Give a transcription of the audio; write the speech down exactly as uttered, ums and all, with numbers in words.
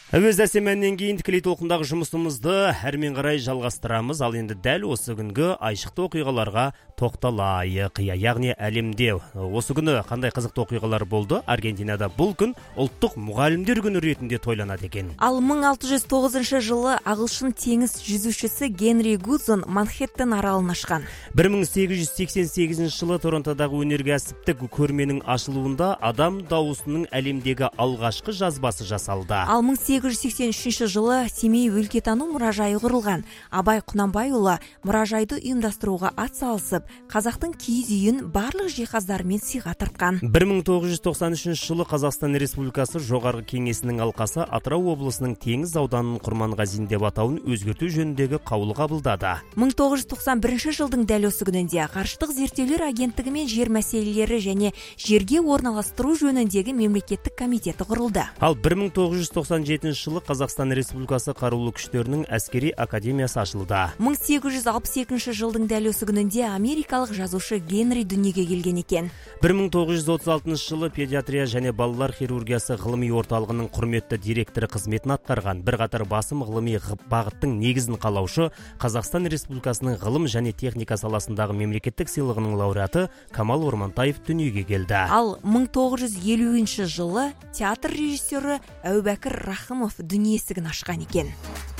Өз әсеменнен кейін тікелей толқындағы жұмысымызды әрмен қарай жалғастырамыз. Ал енді дәл осы күнгі айшықты оқиғаларға тоқталайық. Яғни әлемде осы күні қандай қызықты оқиғалар болды? Аргентинада бұл күн ұлттық мұғалімдер күні ретінде тойланады екен. Ал мың алты жүз тоғызыншы жылы ағылшын теңіз жүзушісі Генри Гудзон Манхэттен аралын ашқан. бір мың сегіз жүз сексен сегізінші жылы Торонтодағы өнеркәсіптік көрменің ашылуында адам дауысының әлемдегі алғашқы жазбасы жасалды. Ал мың сегіз жүз сексен үшінші жылы Семей өлкетану мұражайы құрылған. Абай Құнанбайұлы мұражайды ұйымдастыруға ат салысып, қазақтың киіз үйін барлық жиһаздарымен сыйға тартқан. бір мың тоғыз жүз тоқсан үшінші жылы Қазақстан Республикасы жоғарғы кеңесінің алқасы Атырау облысының Теңіз ауданының Құрманғазин деп атауын өзгерту жөніндегі қаулы қабылдады. мың тоғыз жүз тоқсан бірінші жылдың дәл осы күнінде ғарыштық зерттеулер агенттігі мен жер мәселелері және жерге орналастыру жөніндегі мемлекеттік комитеті құрылды. Ал бір мың тоғыз жүз тоқсан жетінші жылы Қазақстан Республикасы қарулы күштерінің әскери академиясы ашылды. мың сегіз жүз алпыс екінші жылдың дәл осы күнінде америкалық жазушы Генри дүниеге келген екен. бір мың тоғыз жүз отыз алтыншы жылы педиатрия және балалар хирургиясы ғылыми орталығының құрметті директоры қызметін атқарған, бірқатар басым ғылыми бағыттың негізін қалаушы Қазақстан Республикасының ғылым және техника саласындағы мемлекеттік сыйлығының лауреаты Камал Ормантаев дүниеге келді. Ал мың тоғыз жүз елуінші жылы театр режиссері Әубәкір Рахымов дүние есігін ашқан екен.